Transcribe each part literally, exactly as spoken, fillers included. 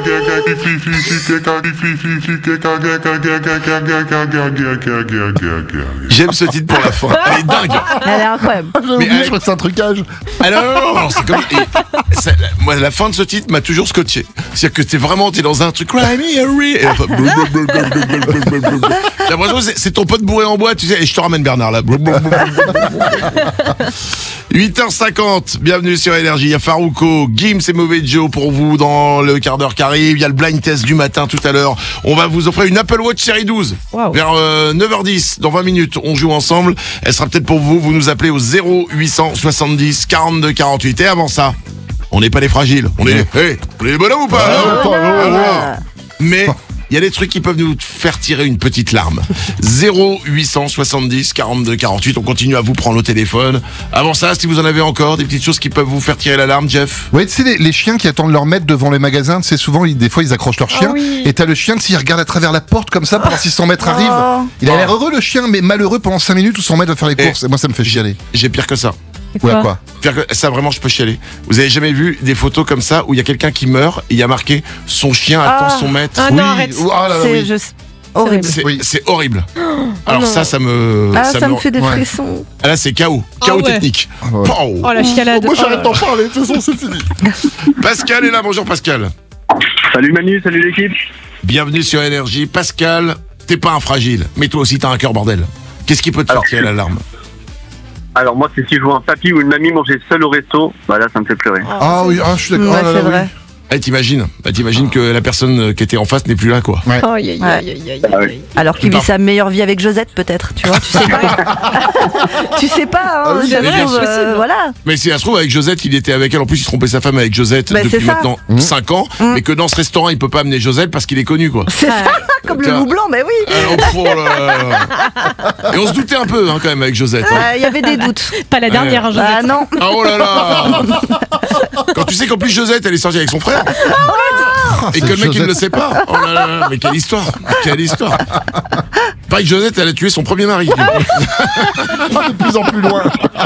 J'aime ce titre pour la fin. Elle est dingue. Elle est incroyable. Mais je crois que c'est un trucage. Alors, c'est comme. et ça- moi, la fin de ce titre m'a toujours scotché. C'est-à-dire que t'es vraiment, t'es dans un truc. Cry me a re- et enfin, J'ai l'impression que c'est, c'est ton pote bourré en bois, tu sais. Et je te ramène Bernard là. huit heures cinquante, bienvenue sur Énergie. Il y a Farouko, Gims et Mauvais Joe pour vous dans le quart d'heure qui arrive. Il y a le blind test du matin tout à l'heure. On va vous offrir une Apple Watch série douze. Wow. Vers euh, neuf heures dix, dans vingt minutes, on joue ensemble. Elle sera peut-être pour vous. Vous nous appelez au zéro huit cent soixante-dix quarante-deux quarante-huit. Et avant ça, on n'est pas les fragiles. On est, hey, on est les bonhommes ou pas hein Oh, non, non. Mais il y a des trucs qui peuvent nous faire tirer une petite larme. zéro huit cent soixante-dix quarante-deux quarante-huit. On continue à vous prendre au téléphone. Avant ça, si vous en avez encore des petites choses qui peuvent vous faire tirer l'alarme, Jeff. Ouais, tu sais, les, les chiens qui attendent leur maître devant les magasins, tu sais, souvent, ils, des fois, ils accrochent leur chien. Ah oui. Et t'as le chien, tu sais, il regarde à travers la porte comme ça pour voir si son maître arrive. Oh. Il a l'air heureux, le chien, mais malheureux pendant cinq minutes où son maître va faire les Et- courses. Et moi, ça me fait chialer. J'ai pire que ça. Ouais, quoi. Pire que- Ça, vraiment, je peux chialer. Vous avez jamais vu des photos comme ça où il y a quelqu'un qui meurt et il y a marqué son chien attend Ah. son maître. Ah Oui. non, arrête. Oh là là, C'est oui. juste horrible. C'est, Oui. c'est horrible. Alors non. ça, ça me... Ah, ça, me fait des ouais. frissons. Ah, là, c'est chaos. Ah Chaos ouais. technique. Ah ouais. Pow. Oh la chialade. Moi, j'arrête Oh. d'en parler, de toute façon, c'est fini. Pascal est là. Bonjour, Pascal. Salut Manu, salut l'équipe. Bienvenue sur Énergie. Pascal, t'es pas un fragile, mais toi aussi, t'as un cœur bordel. Qu'est-ce qui peut te faire Alors, tirer l'alarme? Alors moi, c'est si je vois un papy ou une mamie manger seul au resto, bah là, ça me fait pleurer. Ah oui, ah, je suis d'accord. Ouais, Ah là c'est là, oui. vrai. Eh, t'imagines bah, T'imagines que la personne qui était en face n'est plus là, quoi. Aïe, aïe, Ouais. aïe, aïe, aïe, Ah aïe. ouais. Alors qu'il vit sa meilleure vie avec Josette, peut-être, tu vois, tu sais pas. tu sais pas, hein, Ah oui, ça mais se bien trouve, sûr. euh, voilà. Mais si ça se trouve, avec Josette, il était avec elle. En plus, il trompait sa femme avec Josette Bah, depuis c'est ça. maintenant Mmh. cinq ans. Mmh. Mais que dans ce restaurant, il peut pas amener Josette parce qu'il est connu, quoi. C'est ça, comme le Tiens. loup blanc, mais oui. Alors, oh là là. Et on se doutait un peu, hein, quand même, avec Josette. hein. Il y avait des doutes. Pas la dernière, hein, Josette. Ah non. Ah, oh là là. Quand tu sais qu'en plus, Josette, elle est sortie avec son frère. Ah, Et c'est que le mec, il Josette. ne le sait pas. Oh là là, mais quelle histoire. Quelle histoire. Pareil, Josette, elle a tué son premier mari. Ah, de plus en plus loin.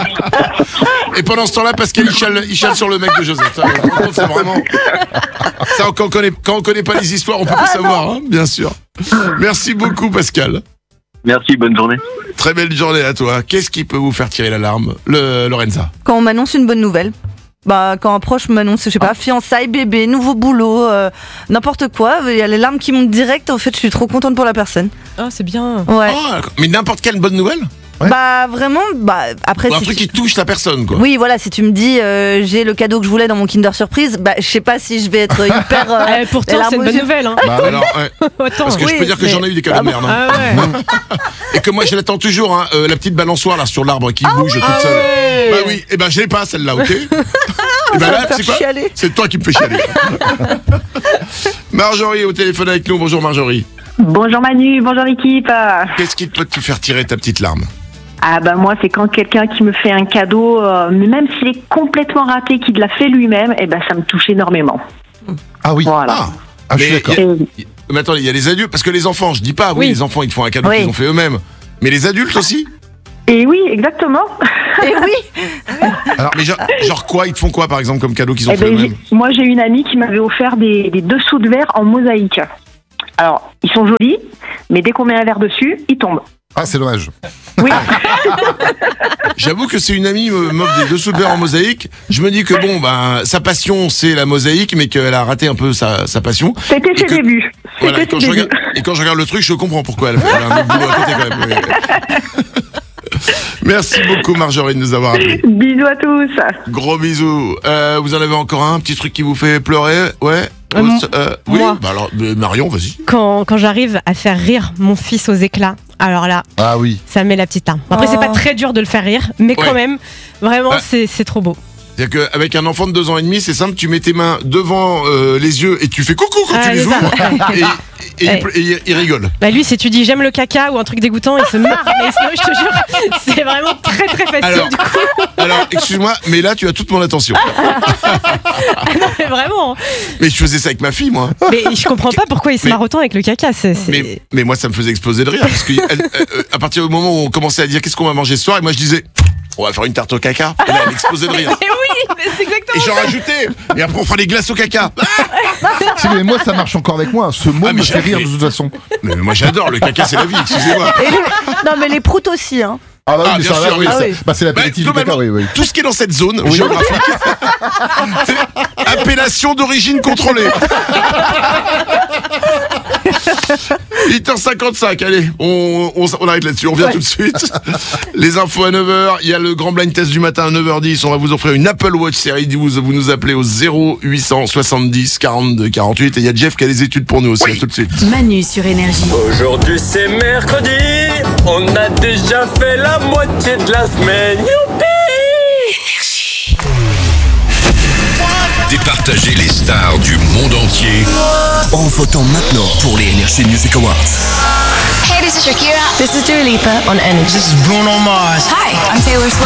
Et pendant ce temps-là, Pascal, il chiale, il chiale sur le mec de Josette. hein. Par contre, c'est vraiment... Ça, quand on connaît, quand on connaît pas les histoires, on peut pas savoir, hein, bien sûr. Merci beaucoup, Pascal. Merci, bonne journée. Très belle journée à toi. Qu'est-ce qui peut vous faire tirer l'alarme, le Lorenza? Quand on m'annonce une bonne nouvelle. Bah, quand un proche m'annonce, je sais pas, fiançailles, bébé, nouveau boulot, euh, n'importe quoi, il y a les larmes qui montent direct. En fait, je suis trop contente pour la personne. Ah, c'est bien. Ouais. Oh, d'accord. Mais n'importe quelle bonne nouvelle? Ouais. Bah, vraiment, bah, après. Ou un si truc tu- qui touche la personne, quoi. Oui, voilà, si tu me dis euh, j'ai le cadeau que je voulais dans mon Kinder Surprise, bah, je sais pas si je vais être hyper. euh, Eh, pourtant, les larmes c'est une aux bonne yeux. nouvelle. Hein. Bah, oui. Alors, ouais, Attends. parce que Oui, je peux dire que mais- j'en ai eu des cadeaux Ah de merde. hein. Ah ouais. Et que moi, je l'attends toujours, hein, euh, la petite balançoire là sur l'arbre qui bouge toute Ah seule. ouais. Bah oui, et ben je l'ai pas celle-là, ok. Et ben Ça va là, me faire c'est quoi chialer. C'est toi qui me fais chialer. Marjorie est au téléphone avec nous. Bonjour Marjorie. Bonjour Manu, bonjour l'équipe. Qu'est-ce qui peut te faire tirer ta petite larme? Ah bah moi c'est quand quelqu'un qui me fait un cadeau, euh, mais même s'il est complètement raté, qu'il l'a fait lui-même, et ben ça me touche énormément. Ah oui. Voilà. Ah, Ah, je suis mais d'accord. y a- Et- mais attendez, il y a les adultes, parce que les enfants, je dis pas, oui, Oui. les enfants ils te font un cadeau Oui. qu'ils ont fait eux-mêmes. Mais les adultes aussi? Et oui, exactement. Et oui, Alors, Mais genre, genre quoi? Ils te font quoi par exemple comme cadeau qu'ils ont Eh fait ben, eux-mêmes? j'ai- moi j'ai une amie qui m'avait offert des, des dessous de verre en mosaïque. Alors, ils sont jolis, mais dès qu'on met un verre dessus, ils tombent. ah, c'est dommage. Oui. J'avoue que c'est une amie me m'offre des dessous de verre en mosaïque. Je me dis que bon, ben, sa passion c'est la mosaïque, mais qu'elle a raté un peu sa, sa passion. C'était Et ses que- débuts. Voilà, et C'était quand, ses je débuts. regarde, et quand je regarde le truc, je comprends pourquoi elle, elle a un autre boulot à côté quand même. Oui. Merci beaucoup Marjorie de nous avoir appelés. Bisous à tous. Gros bisous. Euh, vous en avez encore un petit truc qui vous fait pleurer? Ouais. Euh, m- Euh, oui. moi. Bah alors, euh, Marion, vas-y. Quand, quand j'arrive à faire rire mon fils aux éclats, alors là, Ah oui. ça met la petite larme. Après, c'est Oh. pas très dur de le faire rire, mais Ouais. quand même, vraiment, Ouais. c'est c'est trop beau. C'est-à-dire qu'avec un enfant de deux ans et demi, c'est simple, tu mets tes mains devant euh, les yeux et tu fais coucou quand Ah, tu les c'est ça. ouvres et, et, il, Ouais. pl- et il- il rigole. Bah lui, si tu dis j'aime le caca ou un truc dégoûtant, il se marre. Mais sinon, je te jure, c'est vraiment très très facile Alors, du coup. alors excuse-moi, mais là tu as toute mon attention. Non, mais vraiment. Mais je faisais ça avec ma fille, moi. Mais je comprends pas pourquoi il se Mais- marre autant avec le caca. C'est, c'est- Mais, mais moi, ça me faisait exploser de rire. Parce que elle- euh, à partir du moment où on commençait à dire qu'est-ce qu'on va manger ce soir, et moi je disais on va faire une tarte au caca. Et là, elle explosait de rire. Mais oui, mais c'est exactement et j'en rajoutais. Et après, on fera les glaces au caca. Si, mais moi, ça marche encore avec moi. Ce mot Ah, mais me fait j'ai- rire de toute façon. Mais moi, j'adore. Le caca, c'est la vie. Excusez-moi. Et les- Non, mais les proutes aussi, hein. Ah, bah oui, Ah, mais bien ça sûr, va, oui. oui, Ah ça- oui. bah, c'est l'apéritif Bah, du caca, oui, globalement, oui. tout ce qui est dans cette zone Oui. géographique, c'est appellation d'origine contrôlée. huit heures cinquante-cinq, allez, on, on, on arrête là-dessus, on revient Ouais. tout de suite. Les infos à neuf heures, il y a le grand blind test du matin à neuf heures dix, on va vous offrir une Apple Watch série douze, vous nous appelez au zéro huit cent soixante-dix quarante-deux quarante-huit, et il y a Jeff qui a les études pour nous aussi, Oui. à tout de suite. Manu sur Énergie. Aujourd'hui c'est mercredi, on a déjà fait la moitié de la semaine. Youpi! Départager les stars du monde entier en votant maintenant pour les Energy Music Awards. Hey, this is Shakira. This is Dua Lipa on Energy. This is Bruno Mars. Hi, I'm Taylor Swift.